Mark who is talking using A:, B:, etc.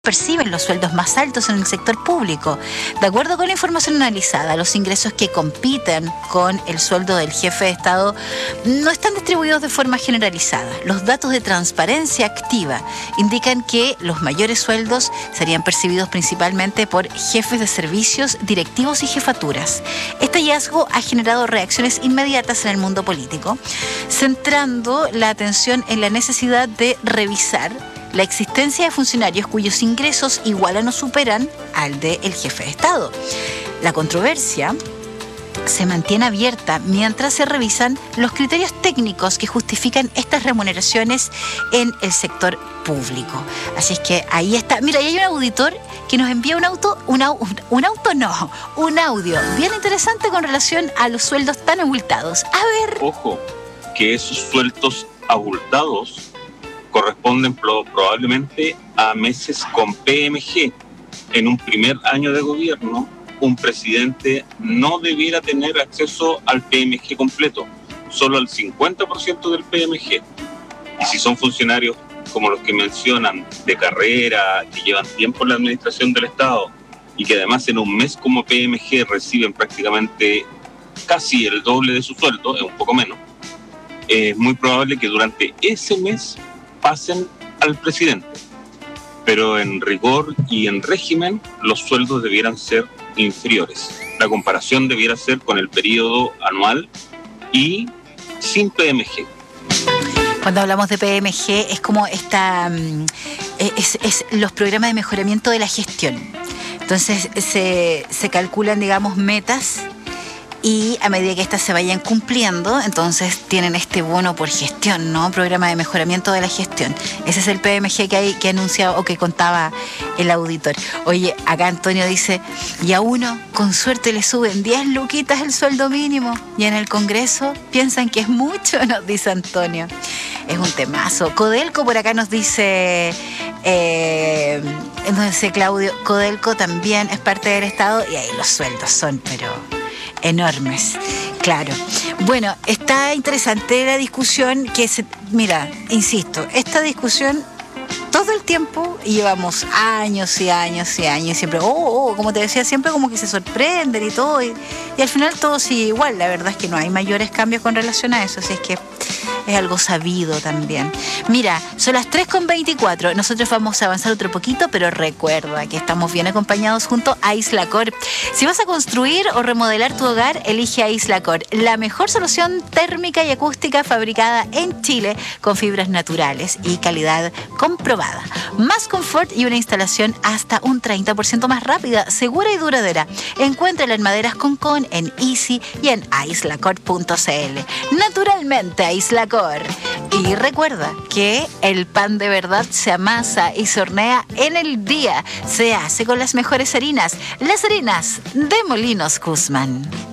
A: perciben los sueldos más altos en el sector público. De acuerdo con la información analizada, los ingresos que compiten con el sueldo del jefe de Estado no están distribuidos de forma generalizada. Los datos de transparencia activa indican que los mayores sueldos serían percibidos principalmente por jefes de servicios, directivos y jefaturas. Este hallazgo ha generado reacciones inmediatas en el mundo político, centrando la atención en la necesidad de revisar la existencia de funcionarios cuyos ingresos igualan o superan al del jefe de Estado. La controversia se mantiene abierta mientras se revisan los criterios técnicos que justifican estas remuneraciones en el sector público. Así es que ahí está. Mira, y hay un auditor que nos envía un audio bien interesante con relación a los sueldos tan abultados. A ver.
B: Ojo, que esos sueldos abultados corresponden probablemente a meses con PMG. En un primer año de gobierno, un presidente no debiera tener acceso al PMG completo, solo al 50% del PMG. Y si son funcionarios como los que mencionan, de carrera, que llevan tiempo en la administración del Estado y que además en un mes como PMG reciben prácticamente casi el doble de su sueldo, es un poco menos, es muy probable que durante ese mes pasen al presidente, pero en rigor y en régimen los sueldos debieran ser inferiores. La comparación debiera ser con el periodo anual y sin PMG.
A: Cuando hablamos de PMG es como es los programas de mejoramiento de la gestión. Entonces se calculan, digamos, metas, y a medida que éstas se vayan cumpliendo, entonces tienen este bono por gestión, ¿no? Programa de mejoramiento de la gestión. Ese es el PMG que anunciaba o que contaba el auditor. Oye, acá Antonio dice, y a uno con suerte le suben 10 luquitas el sueldo mínimo, y en el Congreso piensan que es mucho, nos dice Antonio. Es un temazo. Codelco por acá nos dice, entonces Claudio, Codelco también es parte del Estado, y ahí los sueldos son, pero enormes, claro. Bueno, está interesante la discusión mira, insisto, esta discusión todo el tiempo, y llevamos años y años y años, y siempre, como te decía, siempre como que se sorprenden y todo, y al final todo sigue igual. La verdad es que no hay mayores cambios con relación a eso, así es que es algo sabido también. Mira, son las 3:24. Nosotros vamos a avanzar otro poquito, pero recuerda que estamos bien acompañados junto a Islacor. Si vas a construir o remodelar tu hogar, elige a Islacor, la mejor solución térmica y acústica fabricada en Chile con fibras naturales y calidad comprobada. Más confort y una instalación hasta un 30% más rápida, segura y duradera. Encuéntrala en Maderas Concón, en Easy y en islacor.cl. Naturalmente, Islacor. Y recuerda que el pan de verdad se amasa y se hornea en el día. Se hace con las mejores harinas, las harinas de Molinos Guzmán.